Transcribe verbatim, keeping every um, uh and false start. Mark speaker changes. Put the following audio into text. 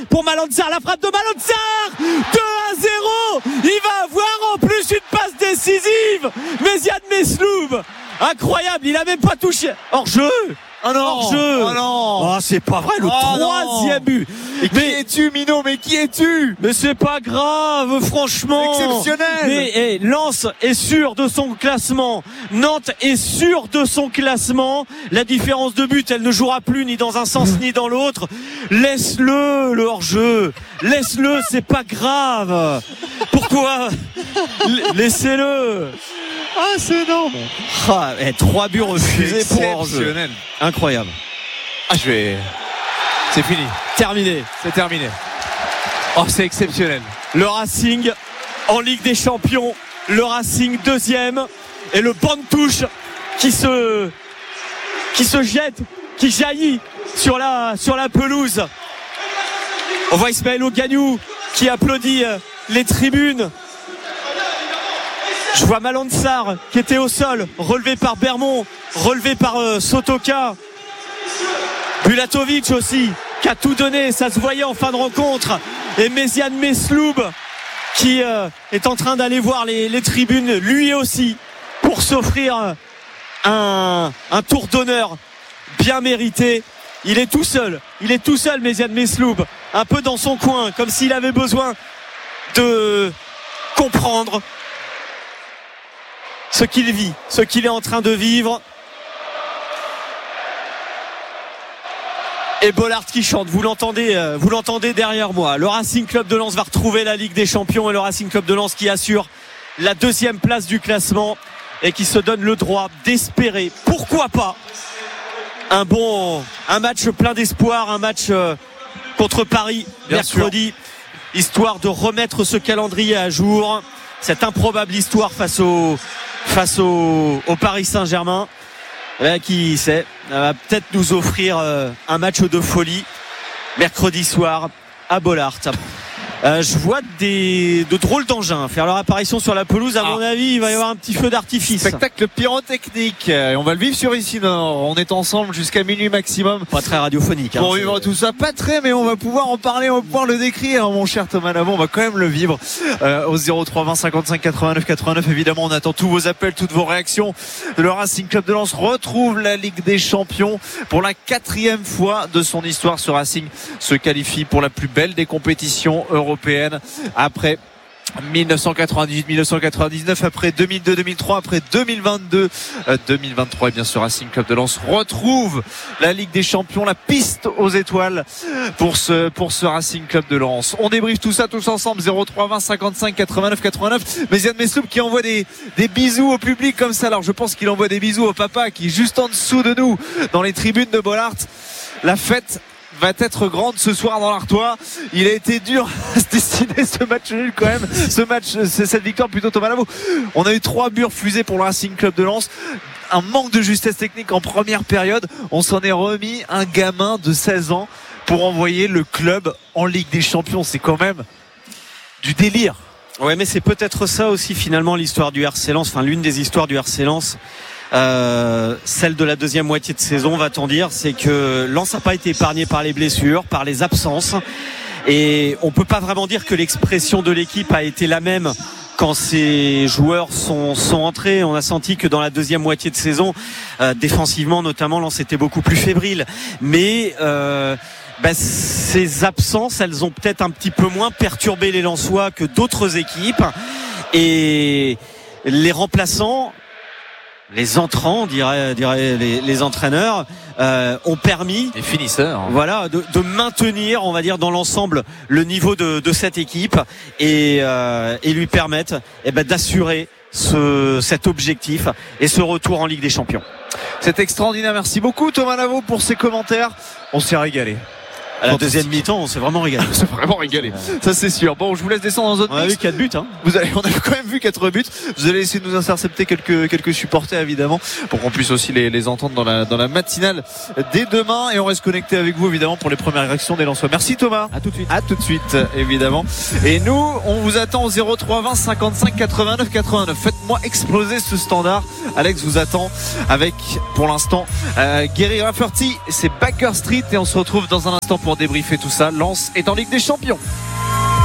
Speaker 1: pour Malanzar, la frappe de Malanzar, deux à zéro. Il va avoir en plus une passe décisive. Méziane Mesloub, incroyable, il a même pas touché. Hors jeu.
Speaker 2: Oh non,
Speaker 1: hors jeu.
Speaker 2: Oh non.
Speaker 1: Oh, c'est pas vrai, le
Speaker 2: oh
Speaker 1: troisième
Speaker 2: non.
Speaker 1: but.
Speaker 2: Et qui mais, es-tu, Minot? Mais qui es-tu?
Speaker 1: Mais c'est pas grave, franchement.
Speaker 2: C'est exceptionnel.
Speaker 1: Mais hey, Lens est sûr de son classement. Nantes est sûr de son classement. La différence de but, elle ne jouera plus ni dans un sens ni dans l'autre. Laisse-le, le hors-jeu. Laisse-le, c'est pas grave. Pourquoi? Laissez-le.
Speaker 2: Ah, c'est énorme.
Speaker 1: Ah, eh, trois buts refusés pour hors-jeu. Incroyable.
Speaker 2: Ah, je vais. C'est fini.
Speaker 1: Terminé.
Speaker 2: C'est terminé. Oh, c'est exceptionnel.
Speaker 1: Le Racing en Ligue des Champions. Le Racing deuxième. Et le banc de touche qui se, qui se jette, qui jaillit sur la, sur la pelouse. On voit Ismaël Ogagnou qui applaudit les tribunes. Je vois Malanzar qui était au sol, relevé par Bermond, relevé par euh, Sotoka. Bulatovic aussi, qui a tout donné, ça se voyait en fin de rencontre. Et Méziane Mesloub, qui euh, est en train d'aller voir les, les tribunes, lui aussi, pour s'offrir un, un tour d'honneur bien mérité. Il est tout seul, il est tout seul, Méziane Mesloub, un peu dans son coin, comme s'il avait besoin de comprendre ce qu'il vit, ce qu'il est en train de vivre. Et Bollaert qui chante, vous l'entendez, vous l'entendez derrière moi. Le Racing Club de Lens va retrouver la Ligue des Champions et le Racing Club de Lens qui assure la deuxième place du classement et qui se donne le droit d'espérer, pourquoi pas, un bon, un match plein d'espoir, un match contre Paris Bien mercredi, sûr. Histoire de remettre ce calendrier à jour, cette improbable histoire face au, face au, au Paris Saint-Germain. Là, qui sait, va peut-être nous offrir euh, un match de folie mercredi soir à Bollaert. Euh, je vois des, de drôles d'engins faire leur apparition sur la pelouse. À ah. mon avis, il va y avoir un petit feu d'artifice.
Speaker 2: Spectacle pyrotechnique. Et on va le vivre sur Ici Nord. On est ensemble jusqu'à minuit maximum.
Speaker 1: Pas très radiophonique.
Speaker 2: Pour
Speaker 1: hein,
Speaker 2: vivre tout ça, pas très, mais on va pouvoir en parler, on va pouvoir le décrire, mon cher Thomas Lavon. On va quand même le vivre euh, au zéro trois vingt cinquante-cinq quatre-vingt-neuf quatre-vingt-neuf. Évidemment, on attend tous vos appels, toutes vos réactions. Le Racing Club de Lens retrouve la Ligue des Champions pour la quatrième fois de son histoire. Ce Racing se qualifie pour la plus belle des compétitions européennes. Après dix-neuf cent quatre-vingt-dix-huit dix-neuf cent quatre-vingt-dix-neuf, après deux mille deux deux mille trois, après deux mille vingt-deux deux mille vingt-trois, et bien sûr Racing Club de Lens retrouve la Ligue des Champions, la piste aux étoiles pour ce, pour ce Racing Club de Lens. On débriefe tout ça tous ensemble. Zéro trois vingt cinquante-cinq quatre-vingt-neuf quatre-vingt-neuf. Méziane Mesloub qui envoie des, des bisous au public comme ça. Alors je pense qu'il envoie des bisous au papa qui est juste en dessous de nous dans les tribunes de Bollaert. La fête va être grande ce soir dans l'Artois. Il a été dur à se dessiner ce match nul quand même. Ce match, c'est cette victoire plutôt, Thomas Lavaux. On a eu trois buts refusés pour le Racing Club de Lens. Un manque de justesse technique en première période. On s'en est remis un gamin de seize ans pour envoyer le club en Ligue des Champions. C'est quand même du délire.
Speaker 1: Ouais, mais c'est peut-être ça aussi finalement l'histoire du R C Lens. Enfin, l'une des histoires du R C Lens. Euh, celle de la deuxième moitié de saison, va-t-on dire, c'est que Lens n'a pas été épargné par les blessures, par les absences, et on peut pas vraiment dire que l'expression de l'équipe a été la même quand ces joueurs sont, sont entrés. On a senti que dans la deuxième moitié de saison, euh, défensivement notamment, Lens était beaucoup plus fébrile, mais euh, bah, ces absences, elles ont peut-être un petit peu moins perturbé les Lensois que d'autres équipes, et les remplaçants, les entrants, diraient, diraient les, les entraîneurs, euh, ont permis,
Speaker 2: les finisseurs,
Speaker 1: voilà, de, de maintenir, on va dire, dans l'ensemble, le niveau de, de cette équipe et, euh, et lui permettre, eh ben, d'assurer ce, cet objectif et ce retour en Ligue des Champions.
Speaker 2: C'est extraordinaire. Merci beaucoup, Thomas Lavaux, pour ces commentaires. On s'est régalé.
Speaker 1: À la deuxième mi-temps, on s'est vraiment régalé.
Speaker 2: On s'est vraiment régalé. Ça, c'est sûr. Bon, je vous laisse descendre dans zone.
Speaker 1: On a vu quatre buts, hein.
Speaker 2: Vous allez, on a quand même vu quatre buts. Vous allez essayer de nous intercepter quelques, quelques supporters, évidemment, pour qu'on puisse aussi les, les entendre dans la, dans la matinale dès demain. Et on reste connecté avec vous, évidemment, pour les premières réactions des Lensois. Merci, Thomas.
Speaker 1: À tout de suite.
Speaker 2: À tout de suite, évidemment. Et nous, on vous attend au zéro trois vingt cinquante-cinq quatre-vingt-neuf quatre-vingt-neuf. Faites-moi exploser ce standard. Alex vous attend avec, pour l'instant, euh, Gary Rafferty. C'est Baker Street et on se retrouve dans un instant pour pour débriefer tout ça. Lens est en Ligue des Champions.